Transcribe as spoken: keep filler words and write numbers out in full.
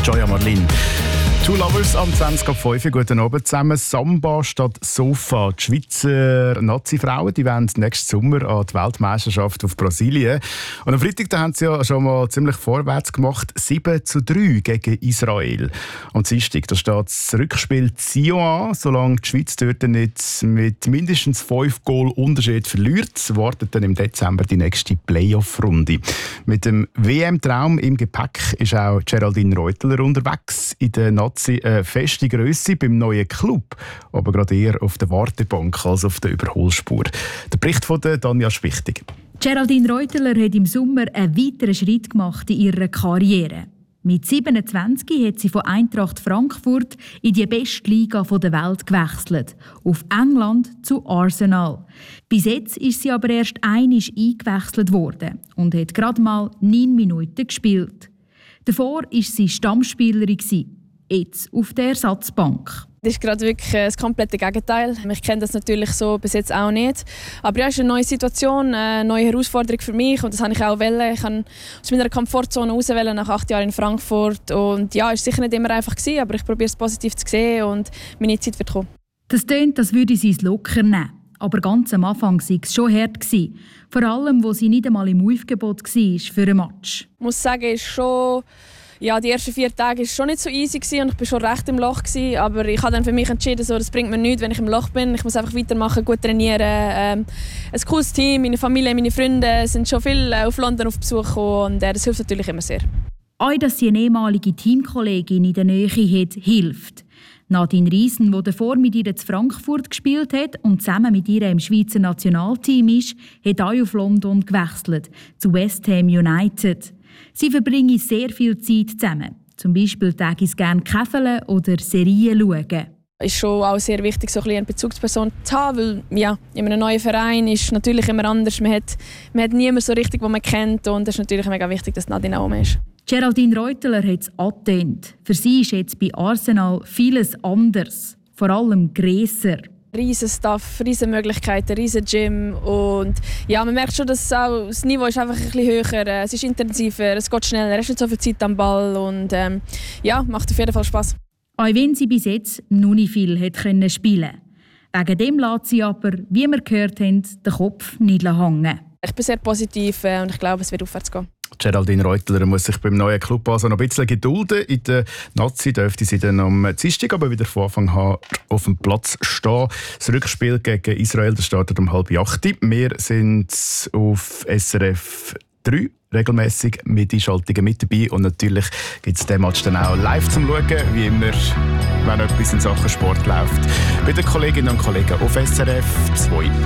Joya Marlin. Two Lovers am zwanzig ab fünf. Guten Abend zusammen. Samba statt Sofa. Die Schweizer Nazi-Frauen die wollen nächsten Sommer an die Weltmeisterschaft auf Brasilien. Und am Freitag da haben sie ja schon mal ziemlich vorwärts gemacht. sieben zu drei gegen Israel. Am Dienstag da steht das Rückspiel Zion an. Solange die Schweiz dort nicht mit mindestens fünf Goal Unterschied verliert, wartet dann im Dezember die nächste Playoff-Runde. Mit dem W M-Traum im Gepäck ist auch Geraldine Reuteler unterwegs. In der Nazi eine feste Grösse beim neuen Club, aber gerade eher auf der Wartebank als auf der Überholspur. Der Bericht von Tanja Schwichtig. Geraldine Reuteler hat im Sommer einen weiteren Schritt gemacht in ihrer Karriere. Mit siebenundzwanzig hat sie von Eintracht Frankfurt in die beste Liga der Welt gewechselt, auf England zu Arsenal. Bis jetzt ist sie aber erst einmal eingewechselt worden und hat gerade mal neun Minuten gespielt. Davor war sie Stammspielerin, jetzt auf der Ersatzbank. Das ist gerade wirklich das komplette Gegenteil. Ich kenne das natürlich so bis jetzt auch nicht. Aber ja, es ist eine neue Situation, eine neue Herausforderung für mich und das wollte ich auch. Wollen. Ich wollte aus meiner Komfortzone raus nach acht Jahren in Frankfurt. Und ja, es war sicher nicht immer einfach, aber ich probiere es positiv zu sehen und meine Zeit wird kommen. Das tönt, als würde sie es locker nehmen. Aber ganz am Anfang war es schon hart. Vor allem, wo sie nicht einmal im Aufgebot war für einen Match. Ich muss sagen, ist schon... Ja, die ersten vier Tage war schon nicht so easy und ich war schon recht im Loch. Aber ich habe dann für mich entschieden, so, das bringt mir nichts, wenn ich im Loch bin. Ich muss einfach weitermachen, gut trainieren. Ähm, ein cooles Team, meine Familie, meine Freunde sind schon viel auf London auf Besuch gekommen und äh, das hilft natürlich immer sehr. Auch, dass sie eine ehemalige Teamkollegin in der Nähe hat, hilft. Nadine Riesen, die davor mit ihr in Frankfurt gespielt hat und zusammen mit ihr im Schweizer Nationalteam ist, hat auch auf London gewechselt, zu West Ham United. Sie verbringen sehr viel Zeit zusammen. Zum Beispiel täglich gerne käfeln oder Serien schauen. Es ist schon auch sehr wichtig, so ein bisschen eine Bezugsperson zu haben, weil ja, in einem neuen Verein ist natürlich immer anders. Man hat, man hat niemanden so richtig, den man kennt und es ist natürlich mega wichtig, dass Nadine auch ist. Geraldine Reuteler hat es angetönt. Für sie ist jetzt bei Arsenal vieles anders, vor allem grösser. Riesen Staff, riesen Möglichkeiten, riesen Gym und ja, man merkt schon, dass auch das Niveau ist einfach ein bisschen höher, es ist intensiver, es geht schneller, es ist nicht so viel Zeit am Ball und ähm, ja, macht auf jeden Fall Spass. Auch wenn sie bis jetzt noch nicht viel hat können spielen. Wegen dem lässt sie aber, wie wir gehört haben, den Kopf nicht hängen. Ich bin sehr positiv und ich glaube, es wird aufwärts gehen. Geraldine Reuteler muss sich beim neuen Club also noch ein bisschen gedulden. In der Nazi dürfte sie dann am Dienstag aber wieder von Anfang an auf dem Platz stehen. Das Rückspiel gegen Israel das startet um halb acht. Wir sind auf S R F drei regelmäßig mit Einschaltungen mit dabei. Und natürlich gibt es den Match dann auch live zum Schauen, wie immer, wenn etwas in Sachen Sport läuft. Bei den Kolleginnen und Kollegen auf S R F zwei.